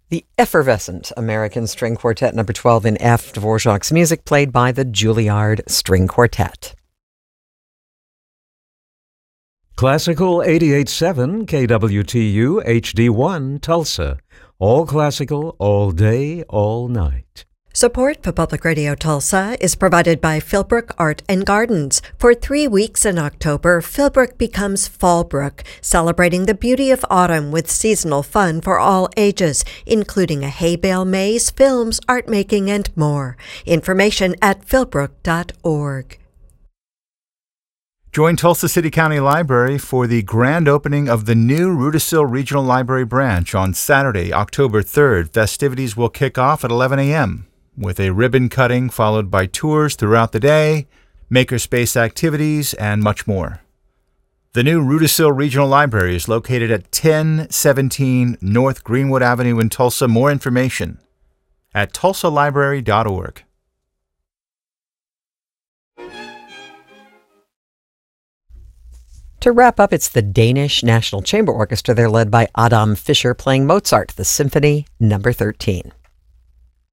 The effervescent American String Quartet number 12 in F, Dvorak's music played by the Juilliard String Quartet. Classical 88.7 KWTU HD1 Tulsa. All classical, all day, all night. Support for Public Radio Tulsa is provided by Philbrook Art and Gardens. For 3 weeks in October, Philbrook becomes Fallbrook, celebrating the beauty of autumn with seasonal fun for all ages, including a hay bale maze, films, art making, and more. Information at philbrook.org. Join Tulsa City County Library for the grand opening of the new Rudisill Regional Library branch on Saturday, October 3rd. Festivities will kick off at 11 a.m. with a ribbon cutting followed by tours throughout the day, makerspace activities, and much more. The new Rudisill Regional Library is located at 1017 North Greenwood Avenue in Tulsa. More information at tulsalibrary.org. To wrap up, it's the Danish National Chamber Orchestra. They're led by Adam Fischer playing Mozart, the Symphony number 13.